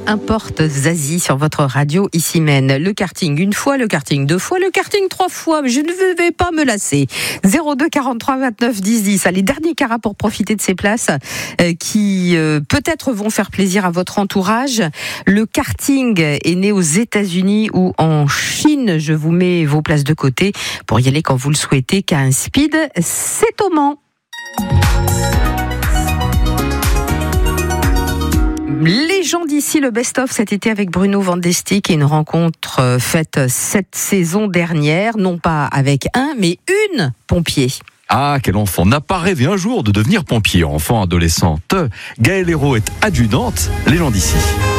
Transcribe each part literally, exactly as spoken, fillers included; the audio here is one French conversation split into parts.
importe Zazie sur votre radio ici Maine. Le karting une fois, le karting deux fois, le karting trois fois. Je ne vais pas me lasser. zéro deux quarante-trois vingt-neuf dix dix. Les derniers carats pour profiter de ces places euh, qui euh, peut-être vont faire plaisir à votre entourage. Le karting est né aux États-Unis ou en Chine. Je vous mets vos places de côté pour y aller quand vous le souhaitez. Car un speed, c'est au Mans. Les gens d'ici, le best-of cet été avec Bruno Van de Stick et une rencontre faite cette saison dernière, non pas avec un, mais une pompier. Ah, quel enfant n'a pas rêvé un jour de devenir pompier, enfant, adolescente. Gaëlle Hérault est adjudante, les gens d'ici.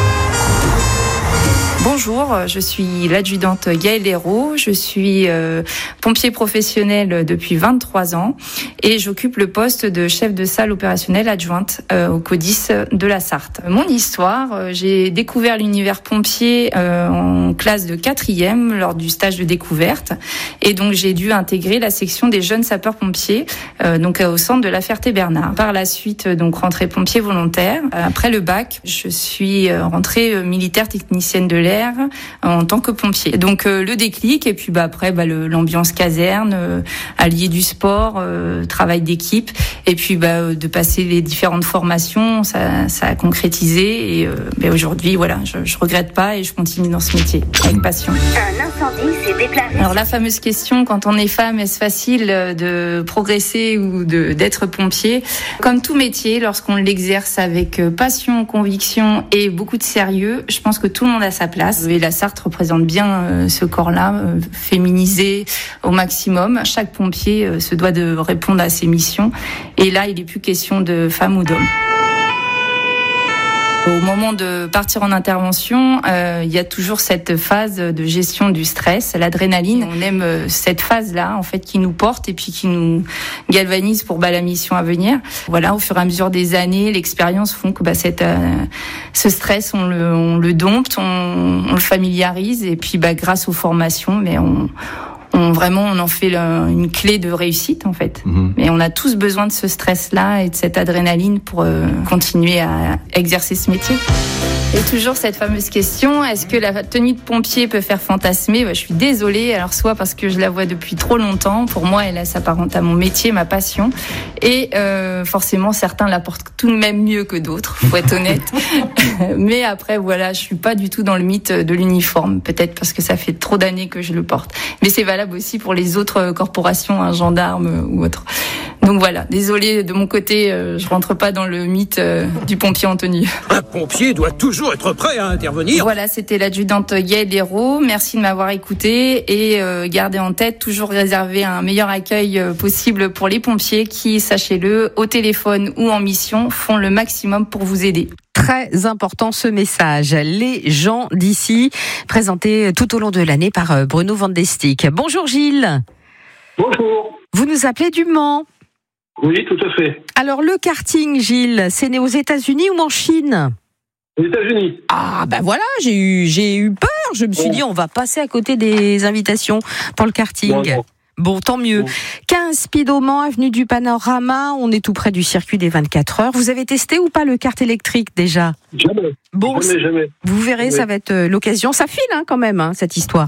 Bonjour, je suis l'adjudante Gaëlle Hérault, je suis euh, pompier professionnel depuis vingt-trois ans et j'occupe le poste de chef de salle opérationnelle adjointe euh, au CODIS de la Sarthe. Mon histoire, euh, j'ai découvert l'univers pompier euh, en classe de quatrième lors du stage de découverte et donc j'ai dû intégrer la section des jeunes sapeurs-pompiers euh, donc au centre de la Ferté-Bernard. Par la suite, donc rentrée pompier volontaire. Après le bac, je suis rentrée militaire technicienne de l'air en tant que pompier. Donc euh, le déclic et puis bah après bah le, l'ambiance caserne, euh, allié du sport, euh, travail d'équipe et puis bah de passer les différentes formations, ça ça a concrétisé et euh, bah, aujourd'hui voilà, je je regrette pas et je continue dans ce métier avec passion. Un incendie s'est déclaré. Alors la fameuse question, quand on est femme, est-ce facile de progresser ou de d'être pompier? Comme tout métier, lorsqu'on l'exerce avec passion, conviction et beaucoup de sérieux, je pense que tout le monde a sa place. Et la Sarthe représente bien euh, ce corps-là, euh, féminisé au maximum. Chaque pompier euh, se doit de répondre à ses missions. Et là, il n'est plus question de femme ou d'homme. Au moment de partir en intervention, euh, il y a toujours cette phase de gestion du stress, l'adrénaline. On aime euh, cette phase-là, en fait, qui nous porte et puis qui nous galvanise pour bah, la mission à venir. Voilà, au fur et à mesure des années, l'expérience font que bah, cette, euh, ce stress, on le, on le dompte, on, on le familiarise et puis bah, grâce aux formations, mais on On, vraiment, on en fait le, une clé de réussite, en fait. Mmh. Mais on a tous besoin de ce stress-là et de cette adrénaline pour euh, continuer à exercer ce métier. Et toujours cette fameuse question, est-ce que la tenue de pompier peut faire fantasmer? Bah, je suis désolée, alors soit parce que je la vois depuis trop longtemps, pour moi elle s'apparente à mon métier, ma passion, et euh, forcément certains la portent tout de même mieux que d'autres, faut être honnête. Mais après voilà, je suis pas du tout dans le mythe de l'uniforme, peut-être parce que ça fait trop d'années que je le porte. Mais c'est valable aussi pour les autres corporations, un gendarme ou autre. Donc voilà, désolée de mon côté, euh, je rentre pas dans le mythe euh, du pompier en tenue. Un pompier doit toujours être prêt à intervenir. Voilà, c'était l'adjudante Gaëlle Hérault. Merci de m'avoir écouté et euh, gardez en tête, toujours réserver un meilleur accueil euh, possible pour les pompiers qui, sachez-le, au téléphone ou en mission, font le maximum pour vous aider. Très important ce message. Les gens d'ici, présentés tout au long de l'année par Bruno Van de Stick. Bonjour Gilles. Bonjour. Vous nous appelez du Mans. Oui, tout à fait. Alors le karting, Gilles, c'est né aux États-Unis ou en Chine? Aux États-Unis. Ah ben voilà, j'ai eu j'ai eu peur. Je me suis bon. dit on va passer à côté des invitations pour le karting. Bon, bon. Bon, tant mieux. Bon. quinze Speed au Mans, avenue du Panorama. On est tout près du circuit des vingt-quatre heures. Vous avez testé ou pas le kart électrique déjà? Jamais. Bon, jamais, jamais. Vous verrez, jamais. Ça va être l'occasion. Ça file hein, quand même, hein, cette histoire.